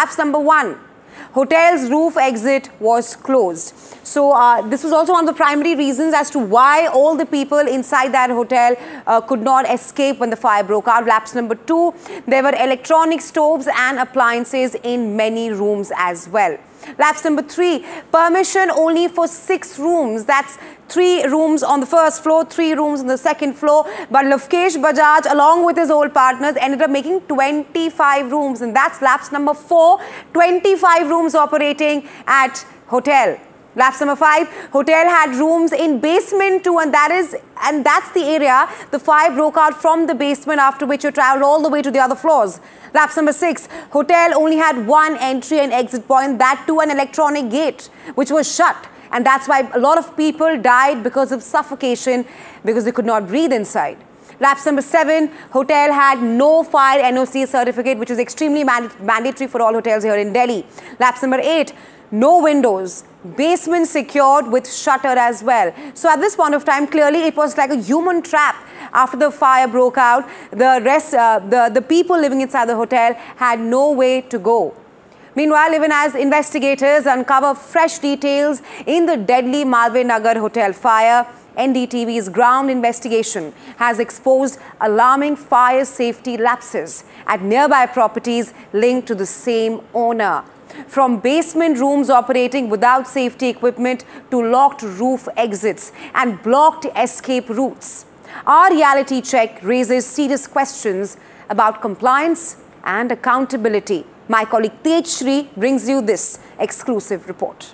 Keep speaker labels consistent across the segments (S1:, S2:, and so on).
S1: Lapse number 1. Hotel's roof exit was closed. So this was also one of the primary reasons as to why all the people inside that hotel could not escape when the fire broke out. Lapse number 2, there were electronic stoves and appliances in many rooms as well. Lapse number 3, permission only for 6 rooms. That's 3 rooms on the first floor, 3 rooms on the second floor. But Lavkesh Bajaj, along with his old partners, ended up making 25 rooms. And that's lapse number 4, 25 rooms operating at hotel. Lapse number 5, hotel had rooms in basement too, and that's the area the fire broke out from the basement, after which you traveled all the way to the other floors. Lapse number 6, hotel only had 1 entry and exit point, that too an electronic gate, which was shut. And that's why a lot of people died because of suffocation, because they could not breathe inside. Lapse number 7, hotel had no fire NOC certificate, which is extremely mandatory for all hotels here in Delhi. Lapse number 8, no windows, basement secured with shutter as well. So at this point of time, clearly it was like a human trap. After the fire broke out, the people living inside the hotel had no way to go. Meanwhile, even as investigators uncover fresh details in the deadly Malve Nagar hotel fire, NDTV's ground investigation has exposed alarming fire safety lapses at nearby properties linked to the same owner. From basement rooms operating without safety equipment to locked roof exits and blocked escape routes. Our reality check raises serious questions about compliance and accountability. My colleague Tejshri brings you this exclusive report.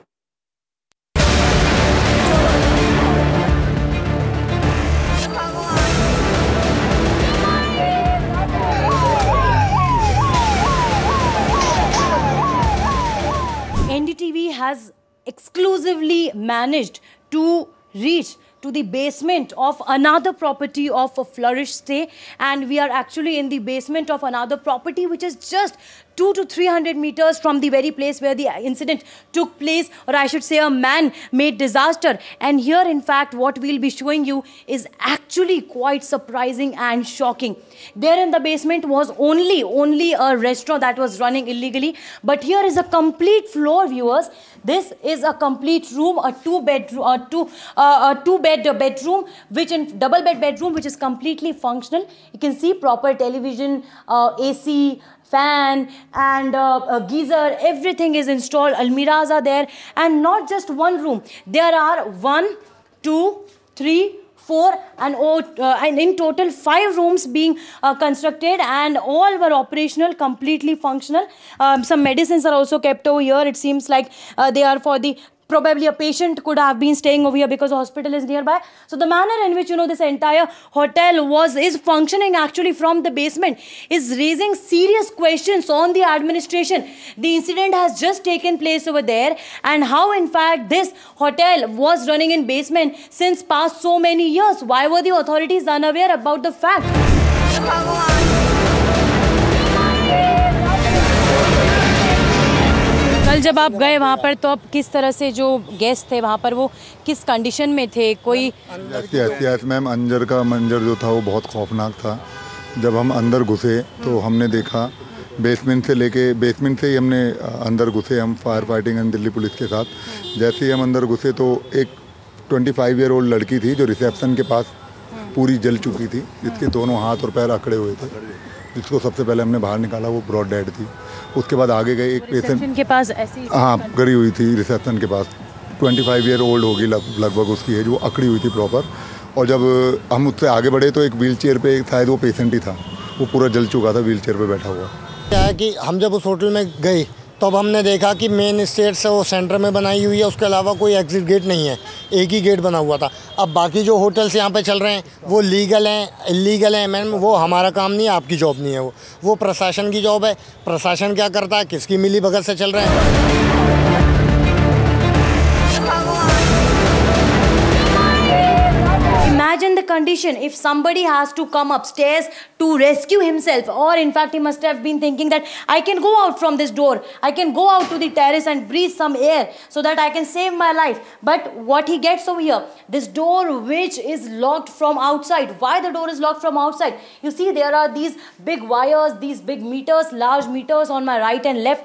S2: NDTV has exclusively managed to reach to the basement of another property of a Flourish Stay, and we are actually in the basement of another property which is just 200 to 300 meters from the very place where the incident took place, or I should say a man-made disaster. And here, in fact, what we'll be showing you is actually quite surprising and shocking. There in the basement was only a restaurant that was running illegally, but here is a complete floor, viewers. This is a complete room, a two-bed bedroom, which in double-bed bedroom, which is completely functional. You can see proper television, AC, fan and a geyser, everything is installed. Almiras are there, and not just one room. There are 1, 2, 3, 4 and in total 5 rooms being constructed, and all were operational, completely functional. Some medicines are also kept over here. It seems like they are for the probably a patient could have been staying over here because the hospital is nearby. So the manner in which, this entire hotel is functioning actually from the basement is raising serious questions on the administration. The incident has just taken place over there, and how in fact this hotel was running in basement since past so many years. Why were the authorities unaware about the fact? कल जब आप गए वहाँ पर, तो अब किस तरह से जो गेस्ट थे वहाँ पर वो किस कंडीशन में थे? कोई
S3: यस मैम, अंदर का मंजर जो था वो बहुत खौफनाक था। जब हम अंदर घुसे तो हमने देखा बेसमेंट से ही हमने अंदर घुसे, हम fire fighting and Delhi police के साथ। जैसे ही हम अंदर घुसे तो एक 25 ईयर ओल्ड लड़की थी जो रिसेप्शन के पास पूरी जल चुकी थी, जिसके दोनों हाथ और पैर अकड़े हुए थे, जिसको सबसे पहले हमने बाहर निकाला, वो ब्रॉड डेड थी। उसके बाद आगे गए, एक पेशेंट
S2: के पास ऐसी
S3: गड़ी हुई थी रिसेप्शन के पास, 25 ईयर ओल्ड होगी लगभग उसकी एज, वो अकड़ी हुई थी प्रॉपर। और जब हम उससे आगे बढ़े तो एक व्हील चेयर पे शायद वो पेशेंट ही था, वो पूरा जल चुका था व्हील चेयर पे बैठा हुआ।
S4: क्या है कि हम जब उस होटल में गए तब हमने देखा कि मेन स्टेट से वो सेंटर में बनाई हुई है, उसके अलावा कोई एग्जिट गेट नहीं है, एक ही गेट बना हुआ था। अब बाकी जो होटल्स यहाँ पे चल रहे हैं वो लीगल हैं इलीगल हैं मैम, वो हमारा काम नहीं है, आपकी जॉब नहीं है, वो प्रशासन की जॉब है। प्रशासन क्या करता है, किसकी मिली भगत से चल रहे हैं।
S2: Imagine the condition if somebody has to come upstairs to rescue himself, or in fact he must have been thinking that I can go out from this door, I can go out to the terrace and breathe some air so that I can save my life. But what he gets over here, this door which is locked from outside. Why the door is locked from outside? You see, there are these big wires, these big meters, large meters on my right and left.